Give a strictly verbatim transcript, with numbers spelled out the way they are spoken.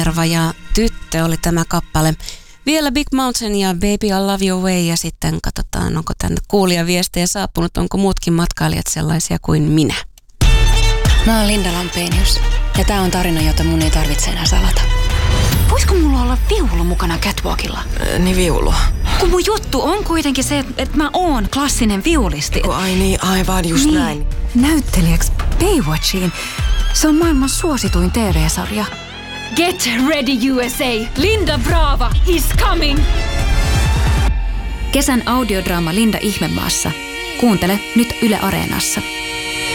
Erva ja Tyttö oli tämä kappale. Vielä Big Mountain ja Baby I Love Your Way ja sitten katsotaan, onko tänne kuulijaviestejä saapunut, onko muutkin matkailijat sellaisia kuin minä. Mä oon Linda Lampenius ja tää on tarina, jota mun ei tarvitse enää salata. Voisiko mulla olla viulu mukana catwalkilla? Äh, niin viulu. Kun mun juttu on kuitenkin se, että et mä oon klassinen viulisti. Ai niin, aivan just niin. näin. Näyttelijäksi Baywatchiin. Se on maailman suosituin T V-sarja. Get ready U S A! Linda Brava is coming! Kesän audiodraama Linda Ihmemaassa. Kuuntele nyt Yle Areenassa.